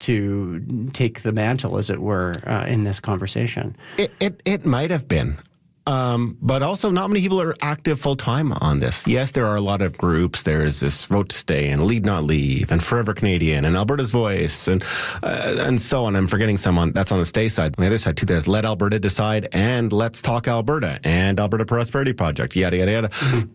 to take the mantle, as it were, in this conversation. It might have been. But also not many people are active full-time on this. Yes, there are a lot of groups. There's this Vote to Stay and Lead Not Leave and Forever Canadian and Alberta's Voice and so on. I'm forgetting someone that's on the Stay side. On the other side, too, there's Let Alberta Decide and Let's Talk Alberta and Alberta Prosperity Project, yada, yada, yada.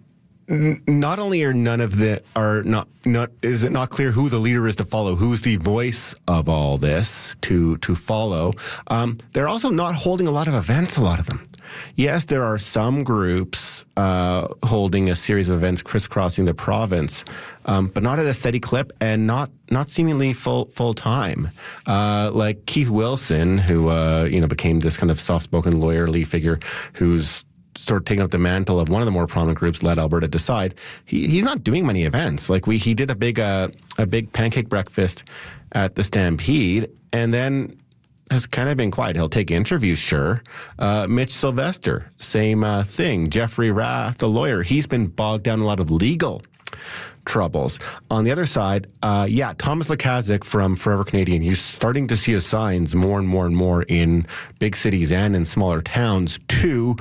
Not only are none of the is it not clear who the leader is to follow, who's the voice of all this to follow. They're also not holding a lot of events, a lot of them. Yes, there are some groups holding a series of events crisscrossing the province, but not at a steady clip and not seemingly full time. Like Keith Wilson, who became this kind of soft-spoken lawyerly figure who's sort of taking up the mantle of one of the more prominent groups, Let Alberta Decide. He's not doing many events. Like he did a big pancake breakfast at the Stampede, and then has kind of been quiet. He'll take interviews, sure. Mitch Sylvester, same thing. Jeffrey Rath, the lawyer, he's been bogged down in a lot of legal troubles. On the other side, Thomas Lukaszuk from Forever Canadian, he's starting to see his signs more and more and more in big cities and in smaller towns too.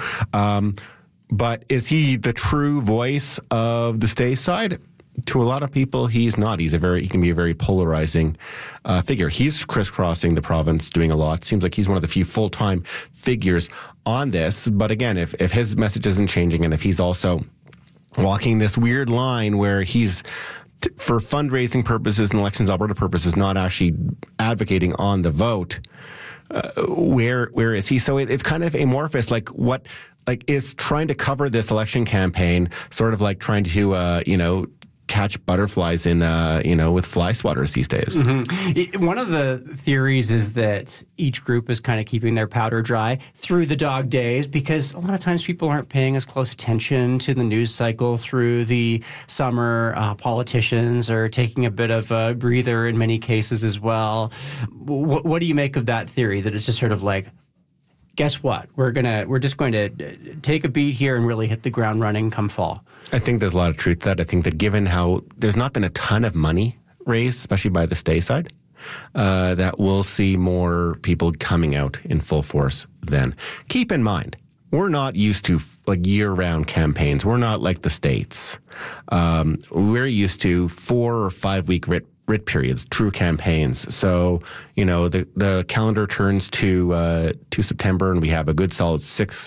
But is he the true voice of the Stay side? To a lot of people, he's not. He can be a very polarizing figure. He's crisscrossing the province, doing a lot. Seems like he's one of the few full-time figures on this. But again, if his message isn't changing, and if he's also walking this weird line where he's, for fundraising purposes and Elections Alberta purposes, not actually advocating on the vote, where is he? So it's kind of amorphous. Is trying to cover this election campaign, sort of like trying to catch butterflies in with fly swatters these days. Mm-hmm. One of the theories is that each group is kind of keeping their powder dry through the dog days, because a lot of times people aren't paying as close attention to the news cycle through the summer. Politicians are taking a bit of a breather in many cases as well. What do you make of that theory, that it's just sort of like, guess what? We're just going to take a beat here and really hit the ground running come fall? I think there's a lot of truth to that. I think that given how there's not been a ton of money raised, especially by the Stay side, that we'll see more people coming out in full force then. Keep in mind, we're not used to year-round campaigns. We're not like the States. We're used to 4 or 5 week writ periods, true campaigns. So, the calendar turns to September, and we have a good solid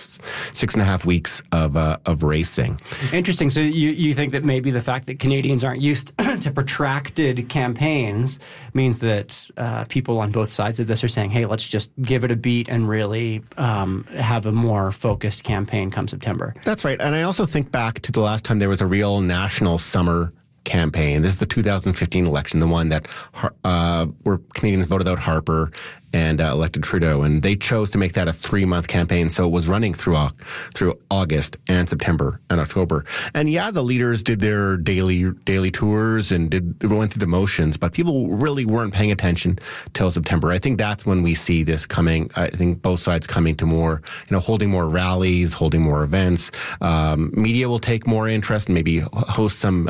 6.5 weeks of racing. Interesting. So you think that maybe the fact that Canadians aren't used to protracted campaigns means that people on both sides of this are saying, hey, let's just give it a beat and really have a more focused campaign come September. That's right. And I also think back to the last time there was a real national summer campaign. This is the 2015 election, the one that where Canadians voted out Harper and elected Trudeau, and they chose to make that a 3-month campaign. So it was running through August and September and October. And the leaders did their daily tours and went through the motions, but people really weren't paying attention till September. I think that's when we see this coming. I think both sides coming to more, holding more rallies, holding more events. Media will take more interest and maybe host some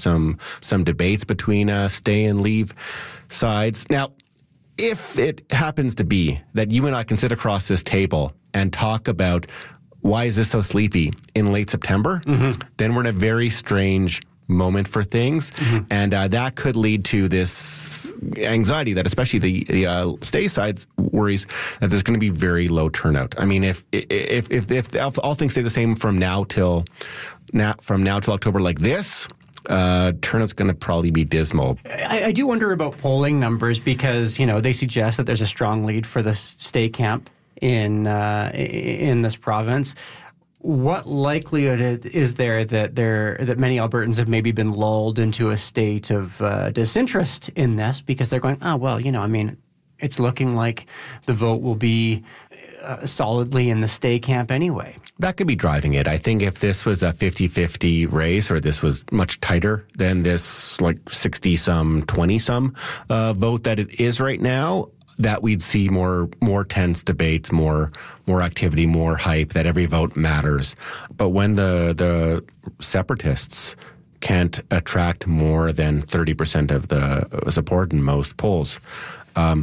debates between Stay and Leave sides. Now, if it happens to be that you and I can sit across this table and talk about why is this so sleepy in late September, then we're in a very strange moment for things. And that could lead to this anxiety that especially the Stay side's worries that there's going to be very low turnout. I mean, if all things stay the same from now till October like this, turnout's going to probably be dismal. I do wonder about polling numbers because, they suggest that there's a strong lead for the Stay camp in this province. What likelihood is there that many Albertans have maybe been lulled into a state of disinterest in this because they're going, it's looking like the vote will be solidly in the Stay camp anyway? That could be driving it. I think if this was a 50-50 race or this was much tighter than this 60-some, 20-some vote that it is right now, that we'd see more tense debates, more activity, more hype, that every vote matters. But when the separatists can't attract more than 30% of the support in most polls,